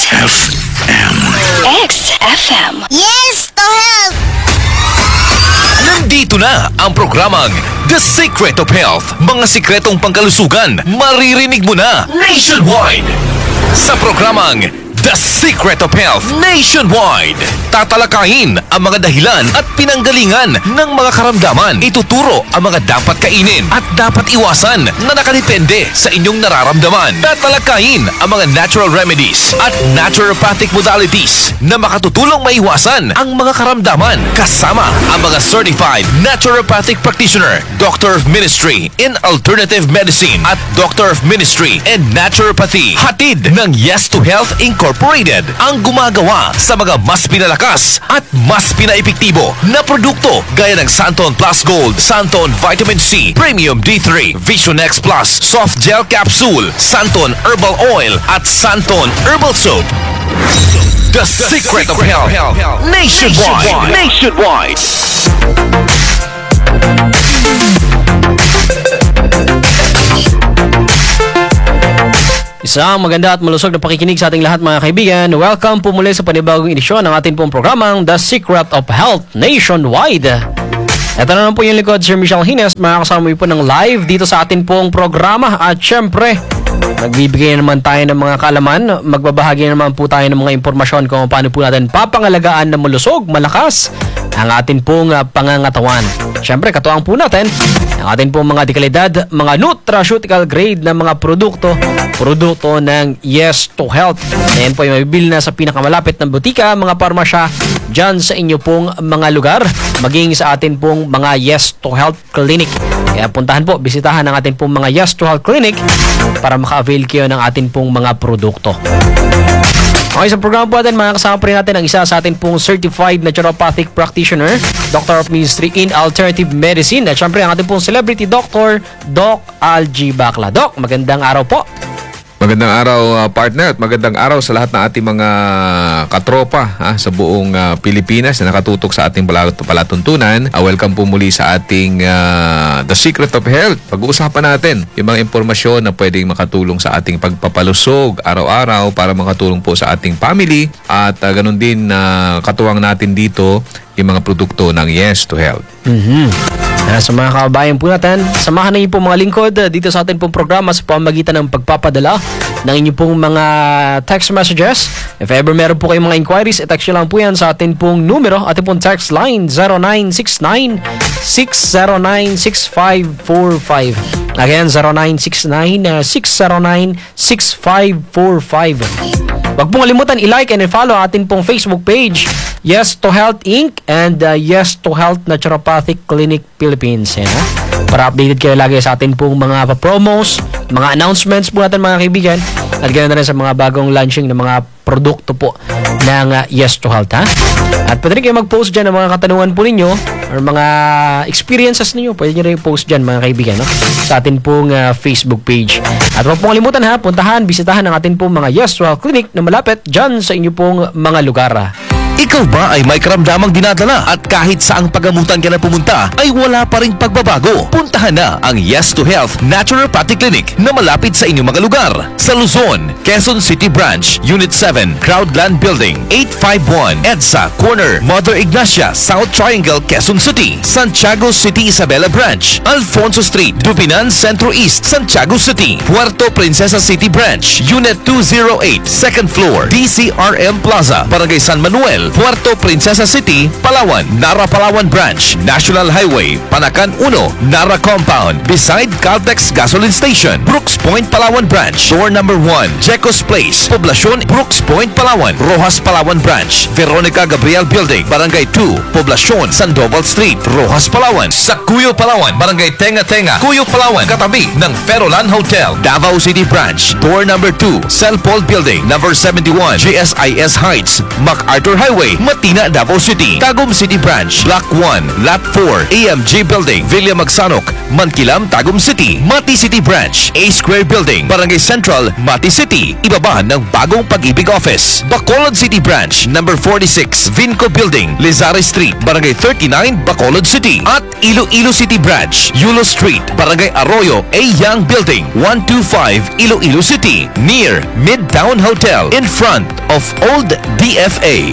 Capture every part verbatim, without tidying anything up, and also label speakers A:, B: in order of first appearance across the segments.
A: F M.
B: X F M.
C: Yes to health!
D: Nandito na ang programang The Secret of Health. Mga sikretong pangkalusugan, maririnig mo na nationwide. Sa programang The Secret of Health Nationwide, tatalakayin ang mga dahilan at pinanggalingan ng mga karamdaman. Ituturo ang mga dapat kainin at dapat iwasan na nakadepende sa inyong nararamdaman. Tatalakayin ang mga natural remedies at naturopathic modalities na makatutulong maiwasan ang mga karamdaman. Kasama ang mga certified naturopathic practitioner, Doctor of Ministry in Alternative Medicine at Doctor of Ministry in Naturopathy. Hatid ng Yes to Health Incorporated ang gumagawa sa mga mas pinalakas at mas pinaepektibo na produkto gaya ng Santon Plus Gold, Santon Vitamin C, Premium D three, Vision X Plus, Soft Gel Capsule, Santon Herbal Oil at Santon Herbal Soap. The, The Secret, Secret of Health, health. Nationwide. Nationwide.
E: Isang maganda at malusog na pakikinig sa ating lahat mga kaibigan. Welcome po muli sa panibagong edisyon ng ating pong programang The Secret of Health Nationwide. Ito na naman po yung likod, Sir Michelle Hines. Makakasama po ng live dito sa ating pong programa. At syempre, nagbibigay naman tayo ng mga kaalaman. Magbabahagi naman po tayo ng mga impormasyon kung paano po natin papangalagaan na malusog, malakas ang ating pong uh, pangangatawan. Siyempre, katuwang po natin ang ating pong mga dekalidad, mga nutraceutical grade na mga produkto, produkto ng Yes to Health. Ayan po yung mabibili na sa pinakamalapit na butika, mga parmasya, dyan sa inyo pong mga lugar, maging sa atin pong mga Yes to Health Clinic. Kaya puntahan po, bisitahan ang atin pong mga Yes to Health Clinic para maka-avail kayo ng atin pong mga produkto. Okay, sa programa po natin, mga kasama pa rin natin ang isa sa atin pong Certified Naturopathic Practitioner, Doctor of Ministry in Alternative Medicine, at syempre ang ating pong Celebrity Doctor, Doc Algie Bacla. Doc, magandang araw po.
F: Magandang araw, uh, partner, at magandang araw sa lahat ng ating mga katropa ha, sa buong uh, Pilipinas na nakatutok sa ating palat- palatuntunan. Uh, welcome po muli sa ating uh, The Secret of Health. Pag-uusapan natin yung mga impormasyon na pwedeng makatulong sa ating pagpapalusog araw-araw para makatulong po sa ating family, at uh, ganun din na uh, katuwang natin dito yung mga produkto ng Yes to Health.
E: Mm-hmm. Sa mga kababayan po natin, samahan na niyo po mga lingkod dito sa ating pong programa sa pamamagitan ng pagpapadala ng inyong pong mga text messages. If ever meron po kayong mga inquiries, i-text nyo lang po yan sa ating pong numero, ating pong text line zero nine six nine, six zero nine, six five four five. Again, zero nine six nine, six zero nine, six five four five. Huwag pong kalimutan i-like and i-follow atin pong Facebook page, Yes to Health Incorporated and uh, Yes to Health Naturopathic Clinic Philippines. Yan, ha? Para updated kayo lagi sa atin pong mga promos, mga announcements po natin mga kaibigan, at ganoon na rin sa mga bagong launching ng mga produkto po ng uh, Yes to Health. Ha? At pwede rin kayo mag-post dyan ng mga katanungan po ninyo or mga experiences ninyo. Pwede nyo rin i-post dyan mga kaibigan, no? Sa atin pong uh, Facebook page. At huwag pong kalimutan ha, puntahan, bisitahan ang atin pong mga Yes to Health Clinic na malapit dyan sa inyo pong mga lugar.
D: Ikaw ba ay may karamdamang dinadala at kahit saang pagamutan ka na pumunta ay wala pa ring pagbabago? Puntahan na ang Yes to Health Naturopathic Clinic na malapit sa inyong mga lugar. Sa Luzon, Quezon City Branch, Unit seven, Crowdland Building, eight five one, EDSA Corner, Mother Ignacia, South Triangle, Quezon City. Santiago City Isabela Branch, Alfonso Street, Dupinan Centro East, Santiago City. Puerto Princesa City Branch, Unit two oh eight, second floor, D C R M Plaza, Barangay San Manuel, Puerto Princesa City, Palawan, Nara Palawan Branch, National Highway, Panacan one, Nara Compound, beside Caltex Gasoline Station, Brooks Point, Palawan Branch, door number one, Jecos Place, Poblacion, Brooks Point, Palawan, Rojas Palawan Branch, Veronica Gabriel Building, Barangay two, Poblacion, Sandoval Street, Rojas Palawan, sa Cuyo Palawan, Barangay Tenga Tenga, Cuyo Palawan, katabi ng Ferolan Hotel, Davao City Branch, door number two, Cell Paul Building, number seventy-one, G S I S Heights, MacArthur Highway, Highway, Matina, Davao City. Tagum City Branch, Block one, Lot four, A M J Building, Villa Magsanok, Mankilam, Tagum City. Mati City Branch, A Square Building, Barangay Central, Mati City. Ibaba ng bagong Pag-ibig Office. Bacolod City Branch, number forty-six, Vinco Building, Lizare Street, Barangay thirty-nine, Bacolod City. At Iloilo City Branch, Yulo Street, Barangay Arroyo, A Young Building, one twenty-five, Iloilo City. Near Midtown Hotel, in front of Old D F A.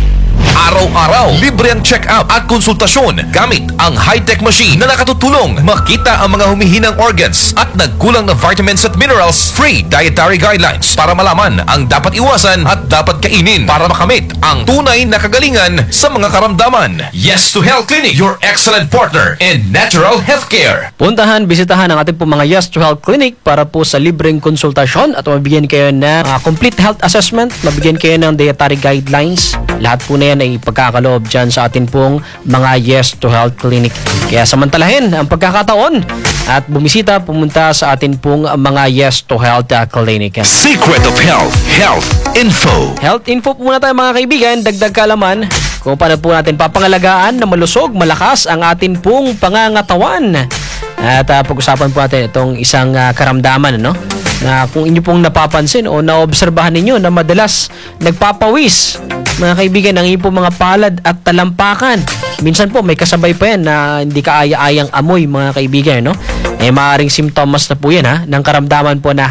D: Araw-araw, libre ang check-up at konsultasyon gamit ang high-tech machine na nakatutulong makita ang mga humihinang organs at nagkulang na vitamins at minerals. Free dietary guidelines para malaman ang dapat iwasan at dapat kainin para makamit ang tunay na kagalingan sa mga karamdaman. Yes to Health Clinic, your excellent partner in natural healthcare.
E: Puntahan, bisitahan ang ating po mga Yes to Health Clinic para po sa libreng konsultasyon at mabigyan kayo ng uh, complete health assessment, mabigyan kayo ng dietary guidelines. Lahat po na yan ay pagkakaloob dyan sa atin pong mga Yes to Health Clinic. Kaya samantalahin ang pagkakataon at bumisita, pumunta sa atin pong mga Yes to Health uh, Clinic.
D: Secret of Health, Health Info.
E: Health info po muna tayo mga kaibigan, dagdag kalaman kung paano po natin papangalagaan na malusog, malakas ang atin pong pangangatawan. At uh, pag-usapan po natin itong isang uh, karamdaman, ano? Na kung inyo pong napapansin o naobserbahan ninyo na madalas nagpapawis, mga kaibigan, ang inyong pong mga palad at talampakan. Minsan po may kasabay pa yan na hindi kaaya-ayang amoy, mga kaibigan, no? Eh, maaaring simptomas na po yan, ha, ng karamdaman po na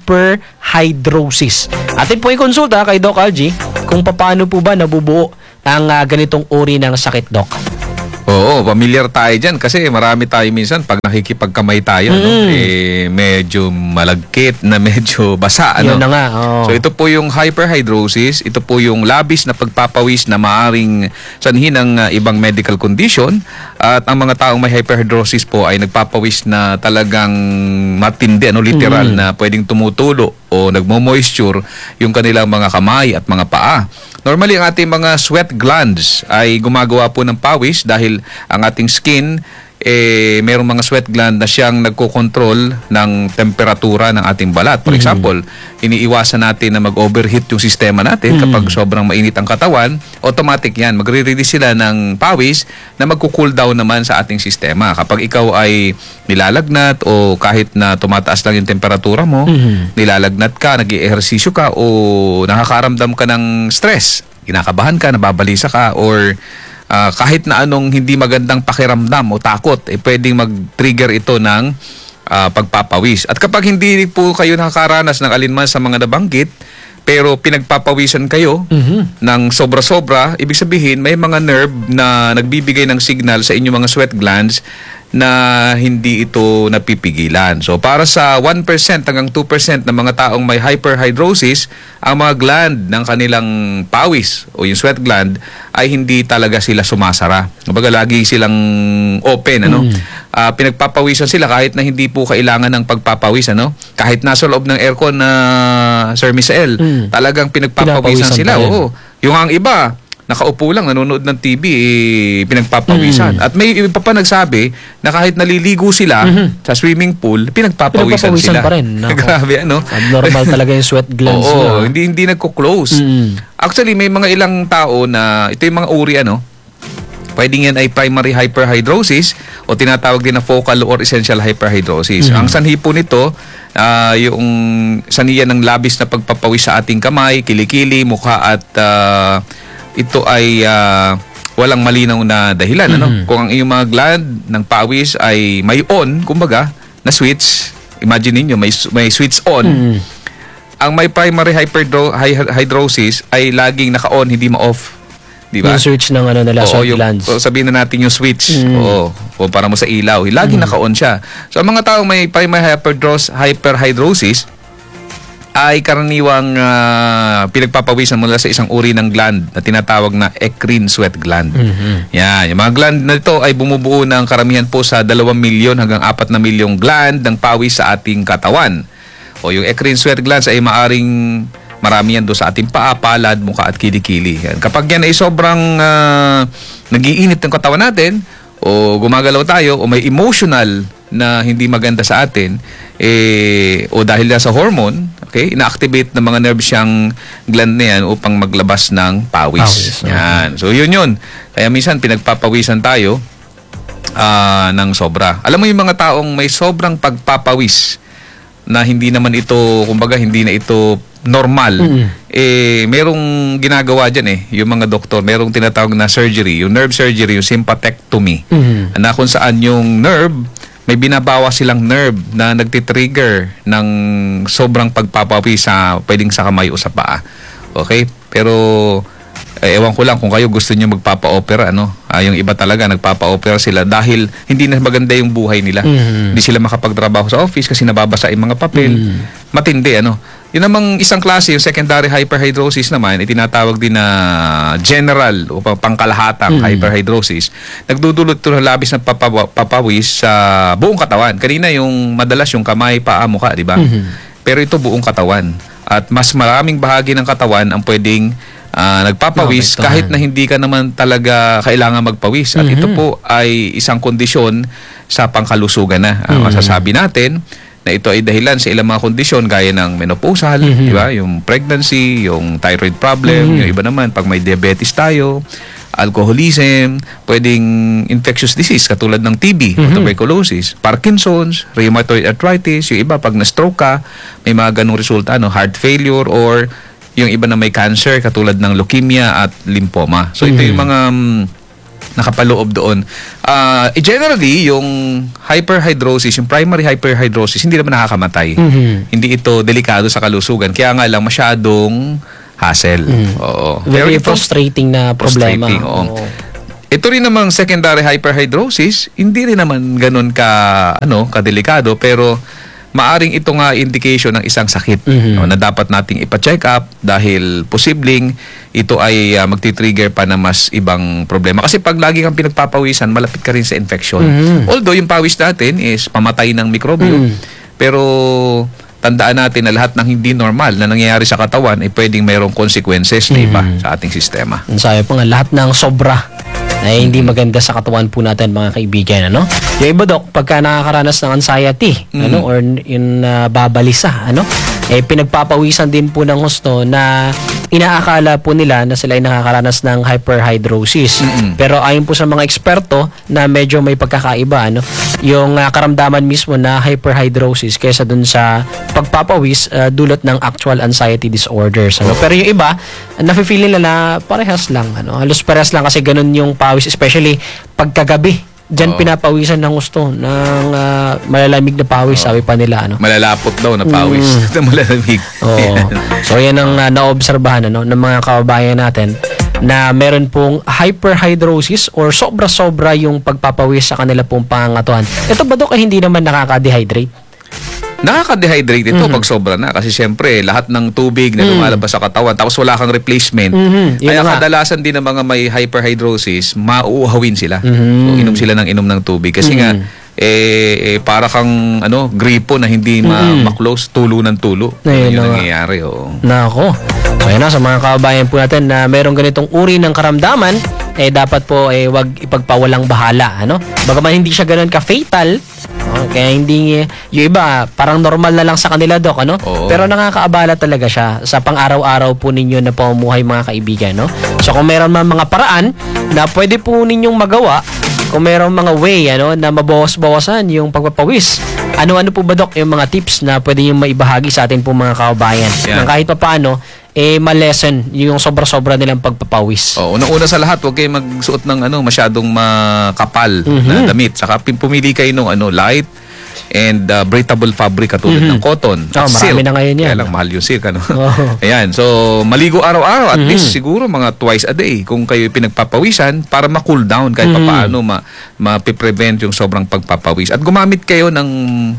E: hyperhidrosis. Atin po i-konsulta kay Doc Algie kung paano po ba nabubuo ang uh, ganitong uri ng sakit, Doc.
F: Oo, familiar tayo dyan kasi marami tayo minsan pag nakikipagkamay tayo,
E: mm.
F: no, eh, medyo malagkit na medyo basa. Ano?
E: Yun na nga. Oh.
F: So ito po yung hyperhidrosis, ito po yung labis na pagpapawis na maaring sanhin ng uh, ibang medical condition at ang mga taong may hyperhidrosis po ay nagpapawis na talagang matindi, ano, literal mm. na pwedeng tumutulo o nagmo-moisture yung kanilang mga kamay at mga paa. Normally, ang ating mga sweat glands ay gumagawa po ng pawis dahil ang ating skin, eh, mayroong mga sweat gland na siyang nagkokontrol ng temperatura ng ating balat. For mm-hmm. example, iniiwasan natin na mag-overheat yung sistema natin mm-hmm. kapag sobrang mainit ang katawan. Automatic yan. Magre-release sila ng pawis na magko-cool down naman sa ating sistema. Kapag ikaw ay nilalagnat o kahit na tumataas lang yung temperatura mo, mm-hmm. nilalagnat ka, nag-i-ehersisyo ka o nakakaramdam ka ng stress, kinakabahan ka, nababalisa ka, or Uh, kahit na anong hindi magandang pakiramdam o takot, eh, pwedeng mag-trigger ito ng uh, pagpapawis. At kapag hindi po kayo nakakaranas ng alinman sa mga nabanggit, pero pinagpapawisan kayo mm-hmm. ng sobra-sobra, ibig sabihin may mga nerve na nagbibigay ng signal sa inyong mga sweat glands na hindi ito napipigilan. So para sa one percent hanggang two percent ng mga taong may hyperhidrosis, ang mga gland ng kanilang pawis o yung sweat gland ay hindi talaga sila sumasara. Kumbaga lagi silang open, ano? Mm. Uh, pinagpapawisan sila kahit na hindi po kailangan ng pagpapawis, ano? Kahit nasa loob ng aircon na uh, Sir Misael, mm. talagang pinagpapawisan sila. Oo. Yung ang iba, nakaupo lang, nanonood ng T V, eh, pinagpapawisan. Mm. At may iba pa nagsabi na kahit naliligo sila mm-hmm. sa swimming pool, pinagpapawisan, pinagpapawisan sila. Pa rin. Grabe, ano?
E: Abnormal talaga yung sweat glands.
F: Oo, na. hindi, hindi nagko-close. Mm. Actually, may mga ilang tao na, ito yung mga uri, ano? Pwedeng yan ay primary hyperhidrosis o tinatawag din na focal or essential hyperhidrosis. Mm-hmm. Ang sanhi po nito, uh, yung saniya ng labis na pagpapawis sa ating kamay, kilikili, mukha at uh, ito ay uh, walang malinaw na dahilan. Mm-hmm. Ano? Kung ang iyong mga gland ng pawis ay may on, kumbaga, na switch, imagine niyo may, may switch on. Mm-hmm. Ang may primary hyperhidrosis ay laging naka-on, hindi ma-off. Diba?
E: Yung switch ng ano nila,
F: sweat
E: glands.
F: O sabihin na natin yung switch. Mm. Oo. O para mo sa ilaw. Laging mm. naka-on siya. So, ang mga taong may primary hyperhidrosis ay karaniwang uh, pinagpapawisan mula sa isang uri ng gland na tinatawag na eccrine sweat gland. Mm-hmm. Yan. Yung mga gland na ito ay bumubuo ng karamihan po sa dalawang milyon hanggang apat na milyong gland ng pawis sa ating katawan. O yung eccrine sweat glands ay maaring marami yan doon sa ating paa, palad, mukha at kilikili. Yan. Kapag yan ay sobrang uh, nag-iinit ng katawan natin o gumagalaw tayo o may emotional na hindi maganda sa atin, eh, o dahil sa hormone, Okay? Ina-activate ng mga nerves yung gland na yan upang maglabas ng pawis.
E: Pawis, okay.
F: Yan. So, yun yun. Kaya minsan, pinagpapawisan tayo uh, ng sobra. Alam mo yung mga taong may sobrang pagpapawis na hindi naman ito, kumbaga, hindi na ito normal. Mm-hmm. Eh, merong ginagawa dyan eh, yung mga doktor, merong tinatawag na surgery, yung nerve surgery, yung sympathectomy. Mm-hmm. Na kung saan yung nerve, may binabawa silang nerve na nagtitrigger ng sobrang pagpapawis sa, pwedeng sa kamay o sa paa. Okay? Pero, eh, ewan ko lang kung kayo gusto nyo magpapa-opera, ano? Ah, yung iba talaga, nagpapa-opera sila dahil hindi na maganda yung buhay nila. Mm-hmm. Hindi sila makapagtrabaho sa office kasi nababasa yung mga papel. Mm-hmm. Matindi, ano? Yun namang isang klase, yung secondary hyperhidrosis naman, itinatawag din na general o pangkalahatang mm-hmm. hyperhidrosis. Nagdudulot ito ng labis na papaw- papawis sa buong katawan. Kanina yung madalas yung kamay, paa, mukha, di ba? Mm-hmm. Pero ito buong katawan. At mas maraming bahagi ng katawan ang pwedeng uh, nagpapawis no, kahit na hindi ka naman talaga kailangan magpawis. At mm-hmm. ito po ay isang kondisyon sa pangkalusugan na. Uh, mm-hmm. Masasabi natin na ito ay dahilan sa ilang mga kondisyon gaya ng menopausal, mm-hmm. di ba? Yung pregnancy, yung thyroid problem, mm-hmm. yung iba naman pag may diabetes tayo, alcoholism, pwedeng infectious disease katulad ng T B, mm-hmm. tuberculosis, Parkinson's, rheumatoid arthritis, yung iba pag na-stroke ka, may mga ganung resulta, no? Heart failure or yung iba na may cancer katulad ng leukemia at lymphoma. So mm-hmm. ito yung mga um, nakapaloob doon. Uh, generally, yung hyperhidrosis, yung primary hyperhidrosis, hindi naman nakakamatay. Mm-hmm. Hindi ito delikado sa kalusugan. Kaya nga lang masyadong hassle. Mm-hmm. Oo.
E: Very ito, frustrating na problema.
F: Frustrating, oo. Oo. Ito rin namang secondary hyperhidrosis, hindi rin naman ganun ka, ano, kadelikado, pero maaring ito nga indication ng isang sakit mm-hmm. no, na dapat nating ipa-check up dahil posibleng ito ay uh, magti-trigger pa na mas ibang problema. Kasi pag lagi kang pinagpapawisan, malapit ka rin sa infection. Mm-hmm. Although yung pawis natin is pamatay ng mikrobyo, mm-hmm. pero tandaan natin na lahat ng hindi normal na nangyayari sa katawan ay pwedeng mayroong consequences na iba mm-hmm. sa ating sistema.
E: Sabi po nga, lahat ng sobra ay hindi maganda sa katawan po natin, mga kaibigan, ano? Yung iba, Dok, pagka nakakaranas ng anxiety, mm. ano, or yung uh, babalisa, ano, eh pinagpapawisan din po ng husto na inaakala po nila na sila ay nakakaranas ng hyperhidrosis. Mm-hmm. Pero ayon po sa mga eksperto na medyo may pagkakaiba, ano, yung uh, karamdaman mismo na hyperhidrosis kaysa dun sa pagpapawis uh, dulot ng actual anxiety disorders, ano. Oh. Pero yung iba, nafe-feel nila na parehas lang, ano, halos parehas lang kasi ganun yung pawis, especially pagkagabi. Diyan oh. pinapawisan ng gusto ng uh, malalamig na pawis, oh. sabi pa nila, ano.
F: Malalapot daw na pawis mm. na malalamig.
E: Oh. So yan ang uh, naobserbahan, ano, ng mga kababayan natin na meron pong hyperhidrosis or sobra-sobra yung pagpapawis sa kanila pong pangangatuhan. Ito ba, Dok, ay hindi naman nakaka-dehydrate?
F: Nakaka-dehydrate ito mm-hmm. pag sobra na kasi syempre lahat ng tubig na lumalabas mm-hmm. sa katawan tapos wala kang replacement. Mm-hmm. Kaya kadalasan din ng mga may hyperhidrosis, mauuhawin sila. Mm-hmm. So, inom sila ng inom ng tubig kasi mm-hmm. nga eh, eh para kang ano gripo na hindi mm-hmm. ma- ma-close, tulo ng tulo. Ayun yung nangyayari. Oh.
E: Nako. So yan na, sa mga kababayan po natin na merong ganitong uri ng karamdaman, eh dapat po eh wag ipagpawalang bahala, ano? Bagaman hindi siya ganoon ka-fatal, oh, kaya hindi yung iba parang normal na lang sa kanila, Dok, ano? Oo. Pero nakakaabala talaga siya sa pang-araw-araw po ninyo na pamumuhay, mga kaibigan, no? So kung meron man mga paraan na pwede po ninyong magawa, kung meron mga way, ano, na mabawas-bawasan yung pagpapawis, ano-ano po ba, Dok, yung mga tips na pwede yung maibahagi sa atin po, mga kababayan, yeah. na kahit pa paano eh ma-lessen yung sobra-sobra nilang pagpapawis.
F: Oh, unang-una sa lahat, huwag kayong magsuot ng ano masyadong makapal mm-hmm. na damit. Saka pumili kayo ng ano light and uh, breathable fabric katulad mm-hmm. ng cotton.
E: Oh, marami
F: silk.
E: Na ngayon yan.
F: Kaya lang mahal yung silk, ano. Oh. Ayan, so maligo araw-araw at mm-hmm. least siguro mga twice a day kung kayo pinagpapawisan para ma-cool down kahit mm-hmm. papaano ma ma-prevent yung sobrang pagpapawis. At gumamit kayo ng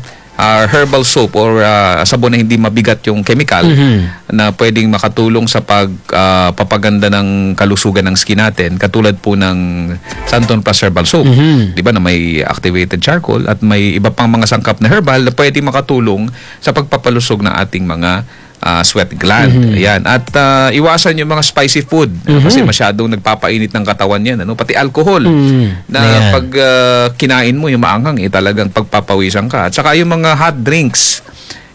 F: Uh, herbal soap or uh, sabon na hindi mabigat yung chemical mm-hmm. na pwedeng makatulong sa pag uh, papaganda ng kalusugan ng skin natin, katulad po ng Santon Plus Herbal Soap, mm-hmm. di ba, na may activated charcoal at may iba pang mga sangkap na herbal na pwedeng makatulong sa pagpapalusog ng ating mga Uh, sweat gland. Mm-hmm. Ayan. At uh, iwasan yung mga spicy food mm-hmm. kasi masyadong nagpapainit ng katawan yan. Ano? Pati alcohol mm-hmm. na Ayan. pag uh, kinain mo yung maanghang, eh, talagang pagpapawisan ka. At saka yung mga hot drinks,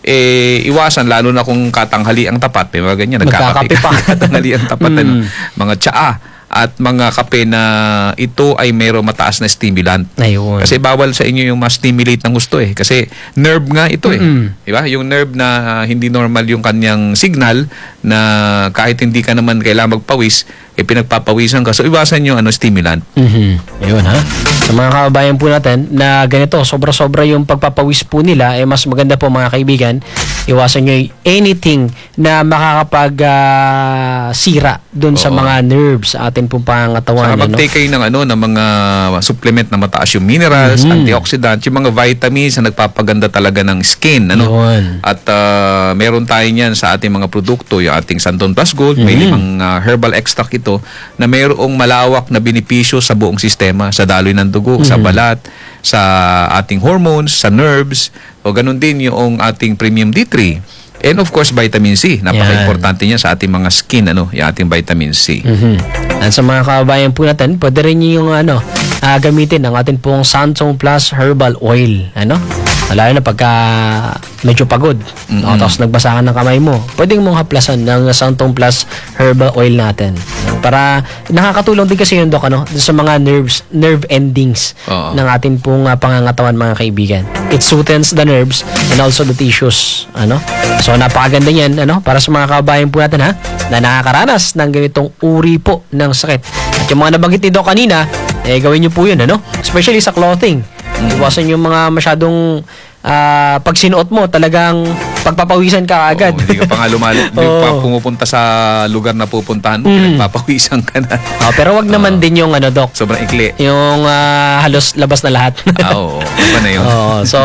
F: eh iwasan lalo na kung katanghali ang tapat, may mga ganyan
E: Magkakape
F: nagkakape
E: pa.
F: katanghali ang tapat
E: Mm.
F: ano, mga tsaa at mga kape na ito ay mayroong mataas na stimulant.
E: Ayun.
F: Kasi bawal sa inyo yung ma-stimulate ng gusto eh. Kasi nerve nga ito eh.
E: Mm-mm.
F: Di ba? Yung nerve na hindi normal yung kanyang signal na kahit hindi ka naman kailangan magpawis, eh pinagpapawisan ka. So iwasan yung ano, stimulant.
E: Mhm. Ayun ha. Sa mga kababayan po natin na ganito, sobra-sobra yung pagpapawis po nila, eh mas maganda po mga kaibigan, iwasan nyo yung anything na makakapag ah, sira dun sa
F: Oo.
E: mga nerves sa atin pong pangatawan.
F: Saka mag-take kayo ng, ano, ng mga supplement na mataas yung minerals,
E: Mhm.
F: antioxidant, yung mga vitamins na nagpapaganda talaga ng skin. Ano?
E: Yun.
F: At ah, meron tayo niyan sa ating mga produkto, yung ating Santon Plus Gold, may
E: Mhm.
F: limang ah, herbal extract ito na mayroong malawak na benepisyo sa buong sistema, sa daloy ng dugo, sa balat, sa ating hormones, sa nerves, o ganun din yung ating premium D three. And of course, vitamin C. Napaka-importante niya sa ating mga skin, ano, yung ating vitamin C.
E: Mhm. At sa mga kababayan po natin, pwede rin nyo yung ano, ah, gamitin ang atin pong Santon Plus Herbal Oil. Ano? Lalo na pagka medyo pagod, no? Tapos nagbasahan ng kamay mo, pwedeng mong haplasan ng Santon Plus Herbal Oil natin. No? Para nakakatulong din kasi yun, Dok, ano, sa mga nerves, nerve endings
F: Oo.
E: ng atin pong uh, pangangatawan, mga kaibigan. It soothes the nerves and also the tissues. Ano? So napakaganda niyan, ano, para sa mga kababayan po natin, ha, na nakakaranas ng ganitong uri po ng sakit. At yung mga nabanggit ni Doc kanina, eh gawin niyo po yun, ano? Especially sa clothing. Iwasan yung mga masyadong ah, pag sinuot mo, talagang pagpapawisan ka agad.
F: Oo, hindi ka pa nga lumalo, hindi
E: Oo.
F: pa pumupunta sa lugar na pupuntahan mo,
E: Mm.
F: pinagpapawisan ka na.
E: Ah, pero wag naman din yung ano, Doc,
F: Sobrang ikli.
E: yung ah, halos labas na lahat.
F: Ah, oo. Iba na yun.
E: Oo, so